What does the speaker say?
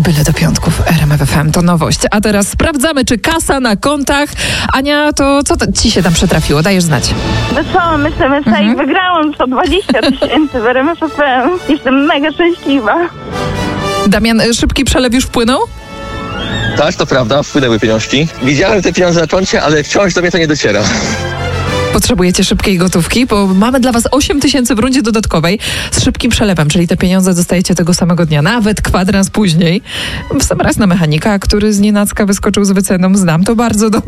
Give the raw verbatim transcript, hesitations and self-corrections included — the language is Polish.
Byle do piątków R M F F M to nowość. A teraz sprawdzamy, czy kasa na kontach. Ania, to co to ci się tam przytrafiło? Dajesz znać. No co, myślę, myślę mhm. i wygrałam sto dwadzieścia tysięcy w R M F F M. Jestem mega szczęśliwa. Damian, szybki przelew już wpłynął? Tak, to prawda, wpłynęły pieniążki. Widziałem te pieniądze na koncie, ale wciąż do mnie to nie dociera. Potrzebujecie szybkiej gotówki, bo mamy dla was osiem tysięcy w rundzie dodatkowej z szybkim przelewem, czyli te pieniądze dostajecie tego samego dnia, nawet kwadrans później. W sam raz na mechanika, który z nienacka wyskoczył z wyceną, znam to bardzo dobrze.